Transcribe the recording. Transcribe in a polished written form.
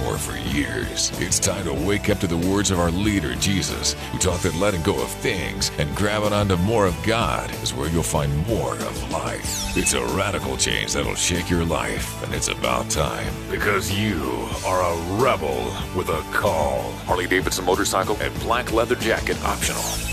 for years. It's time to wake up to the words of our leader, Jesus, who taught that letting go of things and grabbing onto more of God is where you'll find more of life. It's a radical change that'll shake your life, and it's about time, because you are a rebel with a call. Harley-Davidson motorcycle and black leather jacket optional.